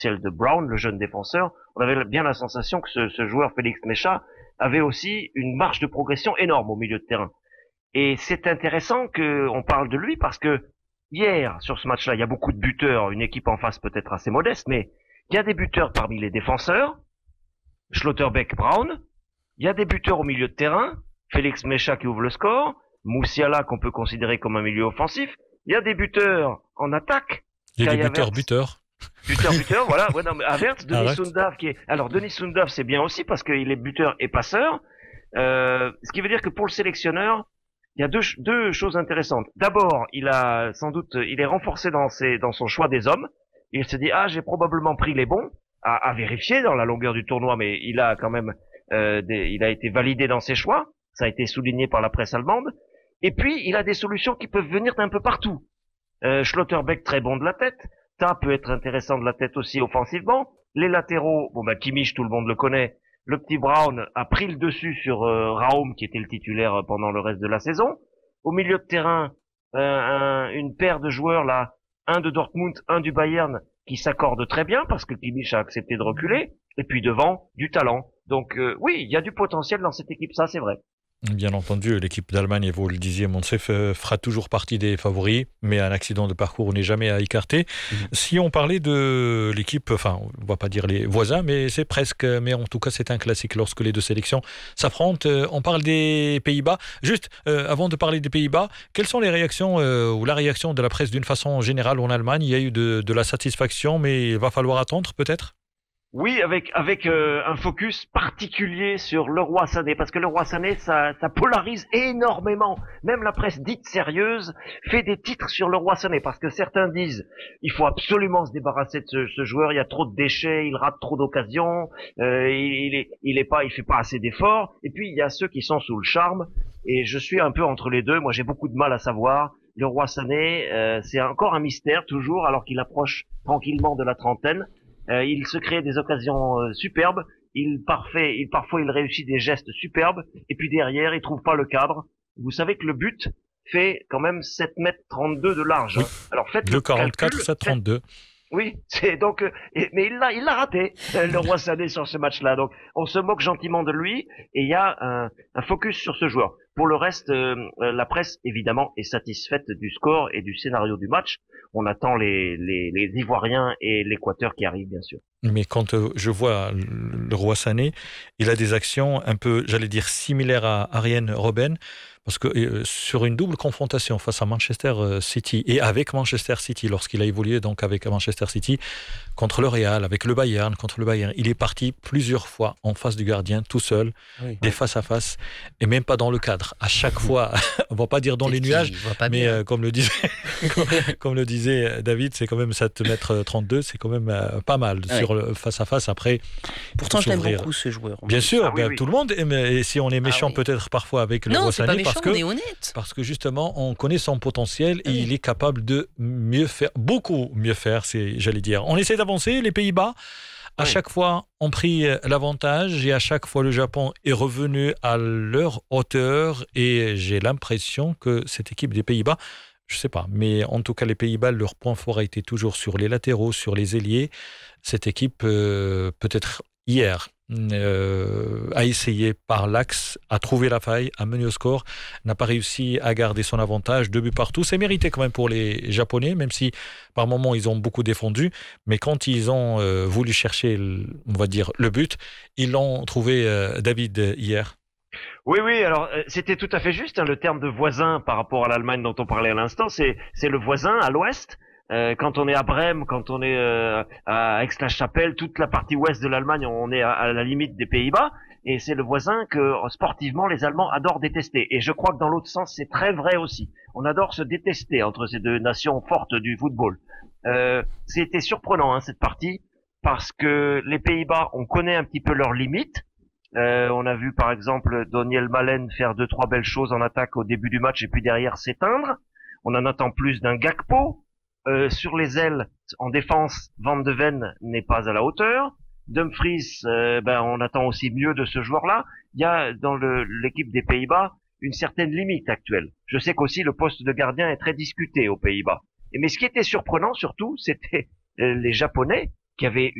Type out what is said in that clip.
de Brown, le jeune défenseur, on avait bien la sensation que ce joueur Félix Mecha avait aussi une marge de progression énorme au milieu de terrain. Et c'est intéressant qu'on parle de lui parce que hier, sur ce match-là, il y a beaucoup de buteurs, une équipe en face peut-être assez modeste, mais il y a des buteurs parmi les défenseurs, Schlotterbeck, Brown, il y a des buteurs au milieu de terrain, Félix Mecha qui ouvre le score, Moussiala qu'on peut considérer comme un milieu offensif, il y a des buteurs en attaque, Il y a Kai des Havertz, buteurs. buteur, voilà. Ouais, non, mais Havertz, Denis Arrête. Sundav alors Denis Sundav c'est bien aussi parce qu'il est buteur et passeur. Ce qui veut dire que pour le sélectionneur, il y a deux choses intéressantes. D'abord, il est renforcé dans son choix des hommes. Il se dit j'ai probablement pris les bons à vérifier dans la longueur du tournoi, mais il a quand même il a été validé dans ses choix. Ça a été souligné par la presse allemande. Et puis il a des solutions qui peuvent venir d'un peu partout. Schlotterbeck très bon de la tête. Ta peut être intéressant de la tête aussi offensivement. Les latéraux, Kimmich, tout le monde le connaît. Le petit Brown a pris le dessus sur Raum, qui était le titulaire pendant le reste de la saison. Au milieu de terrain, une paire de joueurs là, un de Dortmund, un du Bayern, qui s'accordent très bien parce que Kimmich a accepté de reculer. Et puis devant, du talent. Donc oui, il y a du potentiel dans cette équipe, ça c'est vrai. Bien entendu, l'équipe d'Allemagne, et vous le disiez, Monsef, fera toujours partie des favoris, mais un accident de parcours n'est jamais à écarter. Si on parlait de l'équipe, enfin, on ne va pas dire les voisins, mais c'est presque, mais en tout cas, c'est un classique lorsque les deux sélections s'affrontent. On parle des Pays-Bas. Juste, avant de parler des Pays-Bas, quelles sont les réactions ou la réaction de la presse d'une façon générale en Allemagne? Il y a eu de la satisfaction, mais il va falloir attendre peut-être? Oui, avec un focus particulier sur le roi Sané, parce que le roi Sané, ça polarise énormément. Même la presse dite sérieuse fait des titres sur le roi Sané, parce que certains disent il faut absolument se débarrasser de ce joueur, il y a trop de déchets, il rate trop d'occasions, il fait pas assez d'efforts. Et puis il y a ceux qui sont sous le charme, et je suis un peu entre les deux. Moi, j'ai beaucoup de mal à savoir. Le roi Sané, c'est encore un mystère toujours, alors qu'il approche tranquillement de la trentaine. Il se crée des occasions superbes. Parfois il réussit des gestes superbes. Et puis derrière, il trouve pas le cadre. Vous savez que le but fait quand même 7,32 m de large. Oui. Alors faites De le 44, calcul. 7,32. Oui, c'est donc. Mais il l'a raté le roi Sané sur ce match-là. Donc on se moque gentiment de lui et il y a un focus sur ce joueur. Pour le reste, la presse évidemment est satisfaite du score et du scénario du match. On attend les Ivoiriens et l'Équateur qui arrivent bien sûr. Mais quand je vois le roi Sané, il a des actions un peu, j'allais dire, similaires à Arjen Robben, parce que sur une double confrontation face à Manchester City et avec Manchester City, lorsqu'il a évolué donc avec Manchester City, contre le Real, avec le Bayern, contre le Bayern, il est parti plusieurs fois en face du gardien, tout seul, des face à face, et même pas dans le cadre. À chaque fois, on va pas dire dans les nuages, mais comme le disait David, c'est quand même 7,32 m, c'est quand même pas mal sur le face à face. Après, pourtant je l'aime beaucoup ce joueur. Bien sûr, oui. tout le monde aime, et si on est méchant peut-être parfois avec le roi Sané, on est honnête. Parce que justement, on connaît son potentiel et il est capable de mieux faire, beaucoup mieux faire, j'allais dire. On essaie d'avancer, les Pays-Bas, à chaque fois, ont pris l'avantage et à chaque fois, le Japon est revenu à leur hauteur et j'ai l'impression que cette équipe des Pays-Bas, je ne sais pas, mais en tout cas, les Pays-Bas, leur point fort a été toujours sur les latéraux, sur les ailiers. Cette équipe, peut-être hier, a essayé par l'axe, a trouvé la faille, a mené au score, n'a pas réussi à garder son avantage, 2 buts partout. C'est mérité quand même pour les Japonais, même si par moments ils ont beaucoup défendu, mais quand ils ont voulu chercher, on va dire, le but, ils l'ont trouvé, David, hier. Oui, alors c'était tout à fait juste, le terme de voisin par rapport à l'Allemagne dont on parlait à l'instant, c'est le voisin à l'ouest. Quand on est à Brême, quand on est à Aix-la-Chapelle, toute la partie ouest de l'Allemagne, on est à la limite des Pays-Bas, et c'est le voisin que sportivement les Allemands adorent détester. Et je crois que dans l'autre sens, c'est très vrai aussi. On adore se détester entre ces deux nations fortes du football. C'était surprenant cette partie, parce que les Pays-Bas, on connaît un petit peu leurs limites. On a vu par exemple Daniel Malen faire 2-3 belles choses en attaque au début du match et puis derrière s'éteindre. On en attend plus d'un Gakpo. Sur les ailes, en défense, Van de Ven n'est pas à la hauteur. Dumfries, on attend aussi mieux de ce joueur-là. Il y a dans l'équipe des Pays-Bas une certaine limite actuelle. Je sais qu'aussi le poste de gardien est très discuté aux Pays-Bas. Mais ce qui était surprenant surtout, c'était les Japonais qui avait